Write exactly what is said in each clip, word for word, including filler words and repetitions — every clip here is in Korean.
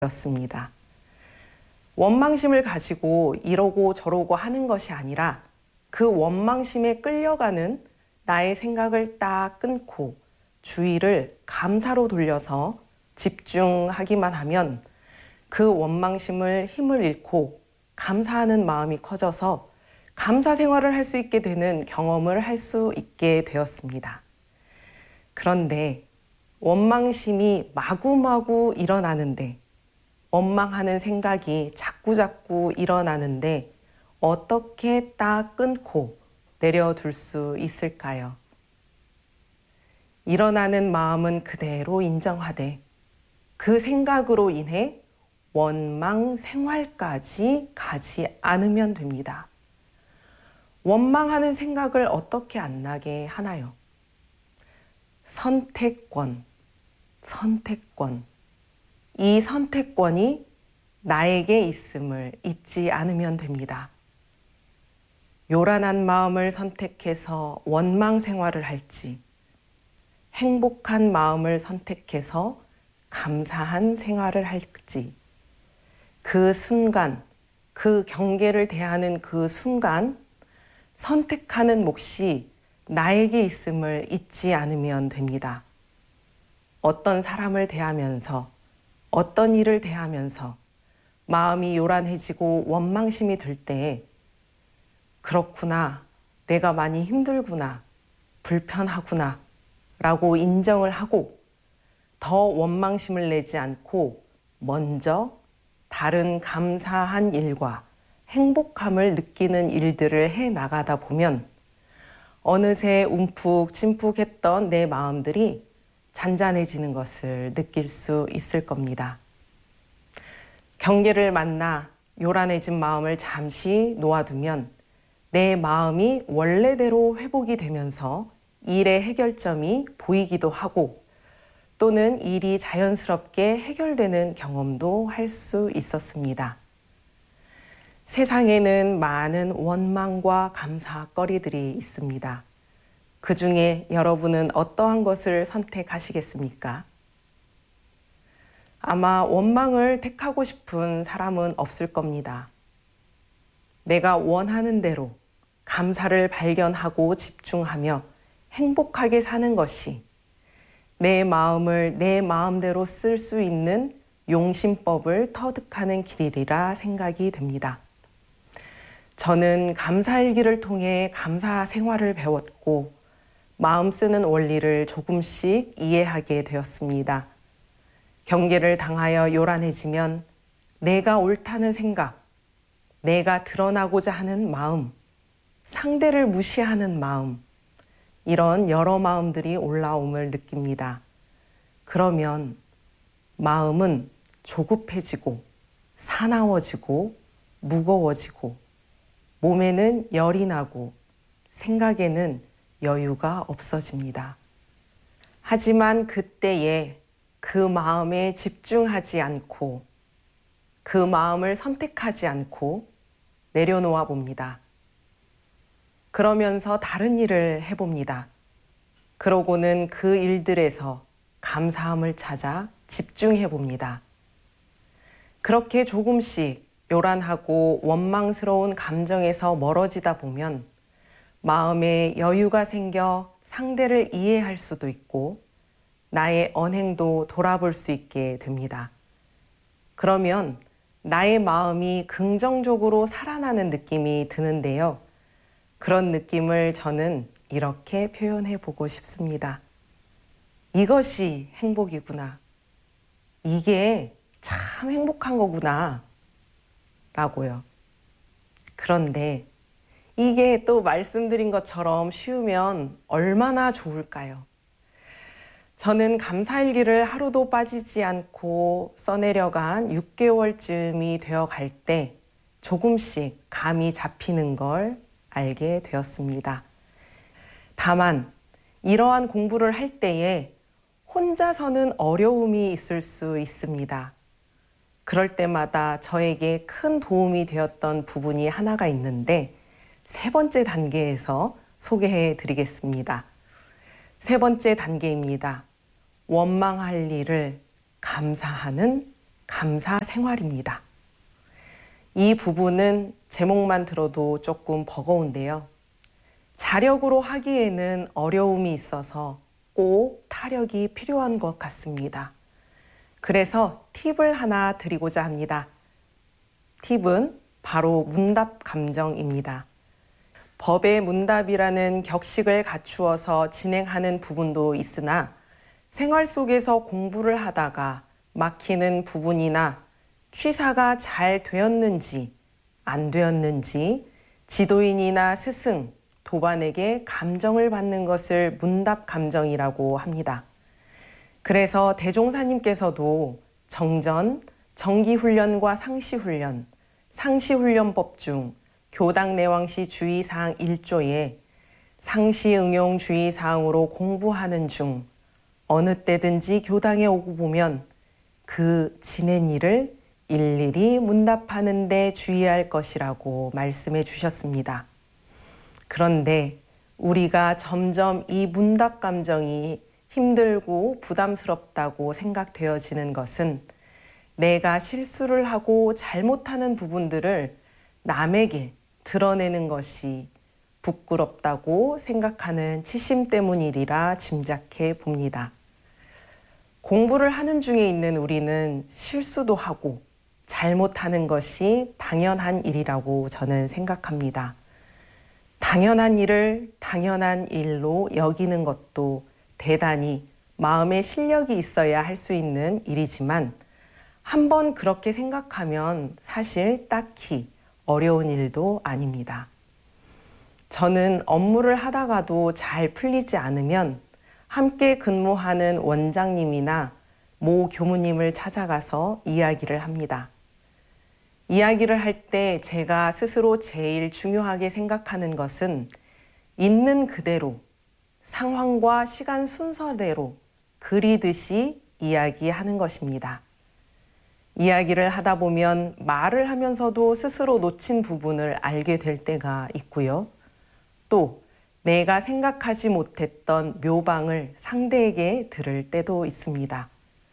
였습니다. 원망심을 가지고 이러고 저러고 하는 것이 아니라 그 원망심에 끌려가는 나의 생각을 딱 끊고 주의를 감사로 돌려서 집중하기만 하면 그 원망심을 힘을 잃고 감사하는 마음이 커져서 감사 생활을 할 수 있게 되는 경험을 할 수 있게 되었습니다. 그런데 원망심이 마구마구 일어나는데, 원망하는 생각이 자꾸자꾸 일어나는데 어떻게 딱 끊고 내려둘 수 있을까요? 일어나는 마음은 그대로 인정하되 그 생각으로 인해 원망 생활까지 가지 않으면 됩니다. 원망하는 생각을 어떻게 안 나게 하나요? 선택권, 선택권. 이 선택권이 나에게 있음을 잊지 않으면 됩니다. 요란한 마음을 선택해서 원망 생활을 할지, 행복한 마음을 선택해서 감사한 생활을 할지, 그 순간, 그 경계를 대하는 그 순간 선택하는 몫이 나에게 있음을 잊지 않으면 됩니다. 어떤 사람을 대하면서, 어떤 일을 대하면서 마음이 요란해지고 원망심이 들 때, 그렇구나, 내가 많이 힘들구나, 불편하구나 라고 인정을 하고 더 원망심을 내지 않고 먼저 다른 감사한 일과 행복함을 느끼는 일들을 해 나가다 보면 어느새 움푹 침푹했던 내 마음들이 잔잔해지는 것을 느낄 수 있을 겁니다. 경계를 만나 요란해진 마음을 잠시 놓아두면 내 마음이 원래대로 회복이 되면서 일의 해결점이 보이기도 하고 또는 일이 자연스럽게 해결되는 경험도 할 수 있었습니다. 세상에는 많은 원망과 감사거리들이 있습니다. 그 중에 여러분은 어떠한 것을 선택하시겠습니까? 아마 원망을 택하고 싶은 사람은 없을 겁니다. 내가 원하는 대로 감사를 발견하고 집중하며 행복하게 사는 것이 내 마음을 내 마음대로 쓸 수 있는 용심법을 터득하는 길이라 생각이 됩니다. 저는 감사일기를 통해 감사 생활을 배웠고 마음 쓰는 원리를 조금씩 이해하게 되었습니다. 경계를 당하여 요란해지면 내가 옳다는 생각, 내가 드러나고자 하는 마음, 상대를 무시하는 마음, 이런 여러 마음들이 올라옴을 느낍니다. 그러면 마음은 조급해지고 사나워지고 무거워지고 몸에는 열이 나고 생각에는 여유가 없어집니다. 하지만 그때에 그 마음에 집중하지 않고 그 마음을 선택하지 않고 내려놓아 봅니다. 그러면서 다른 일을 해봅니다. 그러고는 그 일들에서 감사함을 찾아 집중해 봅니다. 그렇게 조금씩 요란하고 원망스러운 감정에서 멀어지다 보면 마음에 여유가 생겨 상대를 이해할 수도 있고 나의 언행도 돌아볼 수 있게 됩니다. 그러면 나의 마음이 긍정적으로 살아나는 느낌이 드는데요. 그런 느낌을 저는 이렇게 표현해 보고 싶습니다. 이것이 행복이구나. 이게 참 행복한 거구나. 라고요. 그런데 이게 또 말씀드린 것처럼 쉬우면 얼마나 좋을까요? 저는 감사일기를 하루도 빠지지 않고 써내려간 육 개월쯤이 되어 갈 때 조금씩 감이 잡히는 걸 알게 되었습니다. 다만 이러한 공부를 할 때에 혼자서는 어려움이 있을 수 있습니다. 그럴 때마다 저에게 큰 도움이 되었던 부분이 하나가 있는데 세 번째 단계에서 소개해 드리겠습니다. 세 번째 단계입니다. 원망할 일을 감사하는 감사 생활입니다. 이 부분은 제목만 들어도 조금 버거운데요. 자력으로 하기에는 어려움이 있어서 꼭 타력이 필요한 것 같습니다. 그래서 팁을 하나 드리고자 합니다. 팁은 바로 문답 감정입니다. 법의 문답이라는 격식을 갖추어서 진행하는 부분도 있으나 생활 속에서 공부를 하다가 막히는 부분이나 취사가 잘 되었는지 안 되었는지 지도인이나 스승, 도반에게 감정을 받는 것을 문답 감정이라고 합니다. 그래서 대종사님께서도 정전, 정기훈련과 상시훈련, 상시훈련법 중 교당 내왕시 주의사항 일 조에 상시응용 주의사항으로 공부하는 중 어느 때든지 교당에 오고 보면 그 지낸 일을 일일이 문답하는 데 주의할 것이라고 말씀해 주셨습니다. 그런데 우리가 점점 이 문답 감정이 힘들고 부담스럽다고 생각되어지는 것은 내가 실수를 하고 잘못하는 부분들을 남에게 드러내는 것이 부끄럽다고 생각하는 치심 때문이리라 짐작해 봅니다. 공부를 하는 중에 있는 우리는 실수도 하고 잘못하는 것이 당연한 일이라고 저는 생각합니다. 당연한 일을 당연한 일로 여기는 것도 대단히 마음의 실력이 있어야 할 수 있는 일이지만 한번 그렇게 생각하면 사실 딱히 어려운 일도 아닙니다. 저는 업무를 하다가도 잘 풀리지 않으면 함께 근무하는 원장님이나 모 교무님을 찾아가서 이야기를 합니다. 이야기를 할 때 제가 스스로 제일 중요하게 생각하는 것은 있는 그대로 상황과 시간 순서대로 그리듯이 이야기하는 것입니다. 이야기를 하다 보면 말을 하면서도 스스로 놓친 부분을 알게 될 때가 있고요. 또 내가 생각하지 못했던 묘방을 상대에게 들을 때도 있습니다.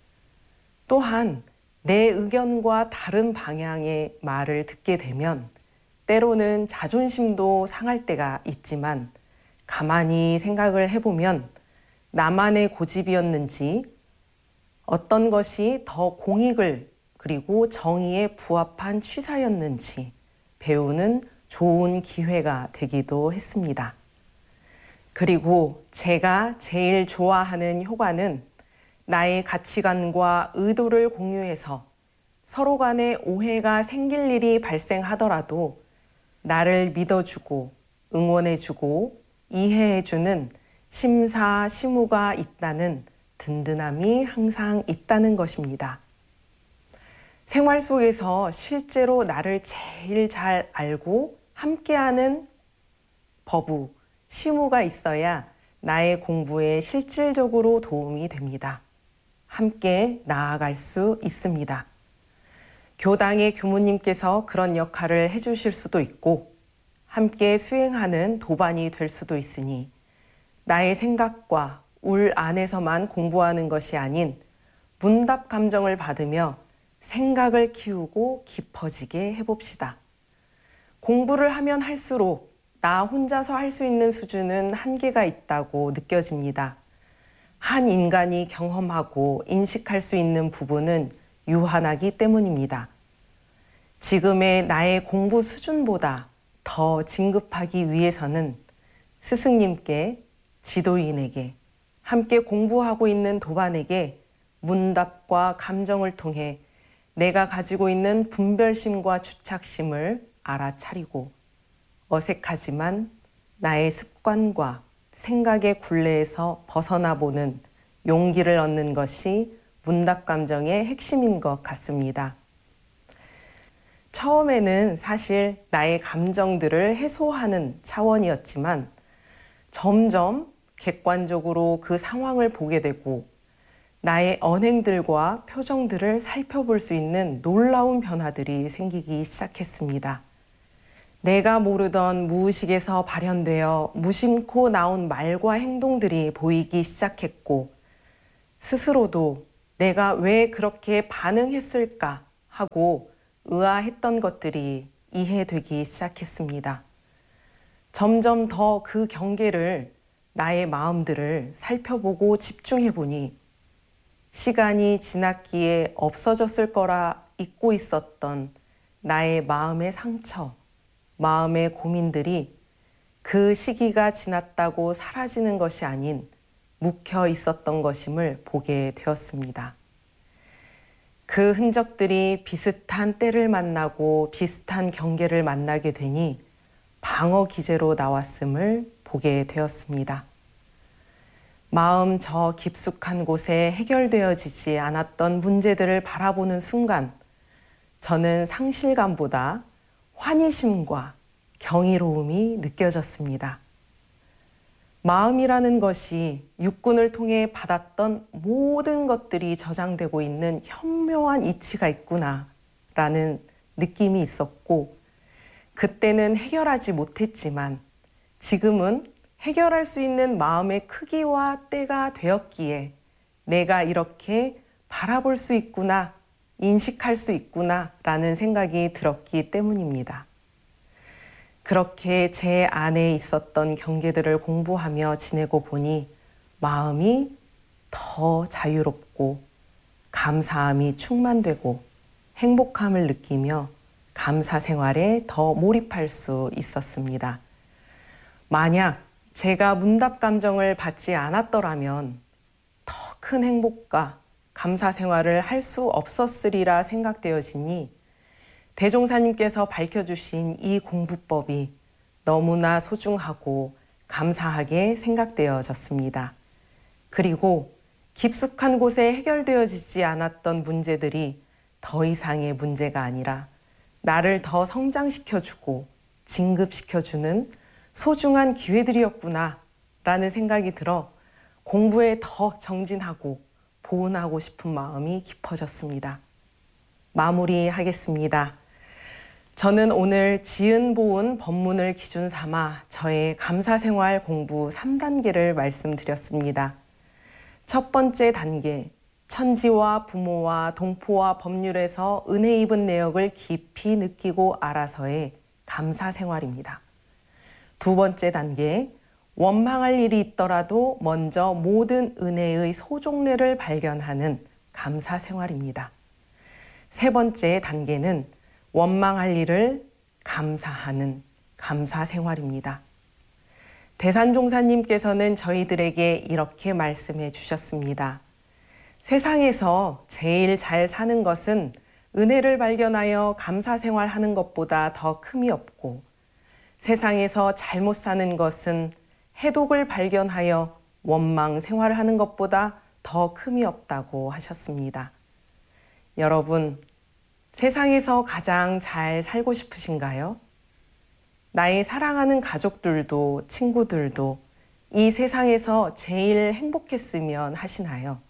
또한 내 의견과 다른 방향의 말을 듣게 되면 때로는 자존심도 상할 때가 있지만 가만히 생각을 해보면 나만의 고집이었는지 어떤 것이 더 공익을 그리고 정의에 부합한 취사였는지 배우는 좋은 기회가 되기도 했습니다. 그리고 제가 제일 좋아하는 효과는 나의 가치관과 의도를 공유해서 서로 간에 오해가 생길 일이 발생하더라도 나를 믿어주고 응원해주고 이해해주는 심사시무가 있다는 든든함이 항상 있다는 것입니다. 생활 속에서 실제로 나를 제일 잘 알고 함께하는 법우, 시무가 있어야 나의 공부에 실질적으로 도움이 됩니다. 함께 나아갈 수 있습니다. 교당의 교무님께서 그런 역할을 해주실 수도 있고 함께 수행하는 도반이 될 수도 있으니 나의 생각과 울 안에서만 공부하는 것이 아닌 문답 감정을 받으며 생각을 키우고 깊어지게 해봅시다. 공부를 하면 할수록 나 혼자서 할 수 있는 수준은 한계가 있다고 느껴집니다. 한 인간이 경험하고 인식할 수 있는 부분은 유한하기 때문입니다. 지금의 나의 공부 수준보다 더 진급하기 위해서는 스승님께, 지도인에게, 함께 공부하고 있는 도반에게 문답과 감정을 통해 내가 가지고 있는 분별심과 주착심을 알아차리고 어색하지만 나의 습관과 생각의 굴레에서 벗어나 보는 용기를 얻는 것이 문답 감정의 핵심인 것 같습니다. 처음에는 사실 나의 감정들을 해소하는 차원이었지만 점점 객관적으로 그 상황을 보게 되고 나의 언행들과 표정들을 살펴볼 수 있는 놀라운 변화들이 생기기 시작했습니다. 내가 모르던 무의식에서 발현되어 무심코 나온 말과 행동들이 보이기 시작했고 스스로도 내가 왜 그렇게 반응했을까 하고 의아했던 것들이 이해되기 시작했습니다. 점점 더 그 경계를, 나의 마음들을 살펴보고 집중해 보니 시간이 지났기에 없어졌을 거라 잊고 있었던 나의 마음의 상처, 마음의 고민들이 그 시기가 지났다고 사라지는 것이 아닌 묵혀 있었던 것임을 보게 되었습니다. 그 흔적들이 비슷한 때를 만나고 비슷한 경계를 만나게 되니 방어 기제로 나왔음을 보게 되었습니다. 마음 저 깊숙한 곳에 해결되어지지 않았던 문제들을 바라보는 순간 저는 상실감보다 환희심과 경이로움이 느껴졌습니다. 마음이라는 것이 육군을 통해 받았던 모든 것들이 저장되고 있는 현묘한 이치가 있구나라는 느낌이 있었고, 그때는 해결하지 못했지만 지금은 해결할 수 있는 마음의 크기와 때가 되었기에 내가 이렇게 바라볼 수 있구나, 인식할 수 있구나라는 생각이 들었기 때문입니다. 그렇게 제 안에 있었던 경계들을 공부하며 지내고 보니 마음이 더 자유롭고 감사함이 충만되고 행복함을 느끼며 감사 생활에 더 몰입할 수 있었습니다. 만약 제가 문답 감정을 받지 않았더라면 더 큰 행복과 감사 생활을 할 수 없었으리라 생각되어지니 대종사님께서 밝혀주신 이 공부법이 너무나 소중하고 감사하게 생각되어졌습니다. 그리고 깊숙한 곳에 해결되어지지 않았던 문제들이 더 이상의 문제가 아니라 나를 더 성장시켜주고 진급시켜주는 소중한 기회들이었구나 라는 생각이 들어 공부에 더 정진하고 보온하고 싶은 마음이 깊어졌습니다. 마무리하겠습니다. 저는 오늘 지은 보은 법문을 기준 삼아 저의 감사생활 공부 삼 단계를 말씀드렸습니다. 첫 번째 단계, 천지와 부모와 동포와 법률에서 은혜 입은 내역을 깊이 느끼고 알아서의 감사생활입니다. 두 번째 단계, 원망할 일이 있더라도 먼저 모든 은혜의 소종례를 발견하는 감사생활입니다. 세 번째 단계는 원망할 일을 감사하는 감사생활입니다. 대산종사님께서는 저희들에게 이렇게 말씀해 주셨습니다. 세상에서 제일 잘 사는 것은 은혜를 발견하여 감사생활하는 것보다 더 큼이 없고, 세상에서 잘못 사는 것은 해독을 발견하여 원망 생활을 하는 것보다 더 큼이 없다고 하셨습니다. 여러분, 세상에서 가장 잘 살고 싶으신가요? 나의 사랑하는 가족들도 친구들도 이 세상에서 제일 행복했으면 하시나요?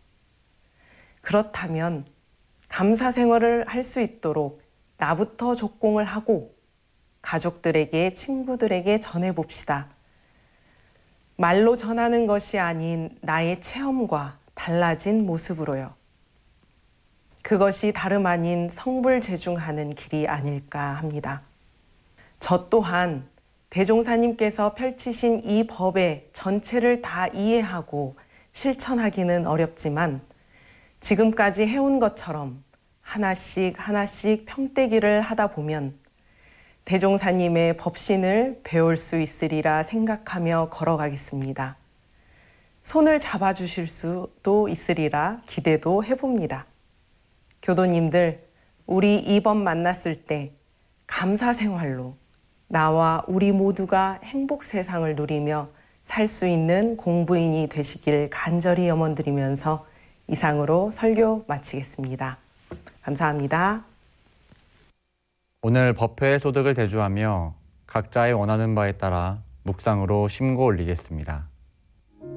그렇다면 감사 생활을 할 수 있도록 나부터 적공을 하고 가족들에게, 친구들에게 전해봅시다. 말로 전하는 것이 아닌 나의 체험과 달라진 모습으로요. 그것이 다름 아닌 성불재중하는 길이 아닐까 합니다. 저 또한 대종사님께서 펼치신 이 법의 전체를 다 이해하고 실천하기는 어렵지만 지금까지 해온 것처럼 하나씩 하나씩 평대기를 하다 보면 대종사님의 법신을 배울 수 있으리라 생각하며 걸어가겠습니다. 손을 잡아주실 수도 있으리라 기대도 해봅니다. 교도님들, 우리 이번 만났을 때 감사 생활로 나와 우리 모두가 행복 세상을 누리며 살 수 있는 공부인이 되시길 간절히 염원드리면서 이상으로 설교 마치겠습니다. 감사합니다. 오늘 법회의 소득을 대주하며 각자의 원하는 바에 따라 묵상으로 심고 올리겠습니다.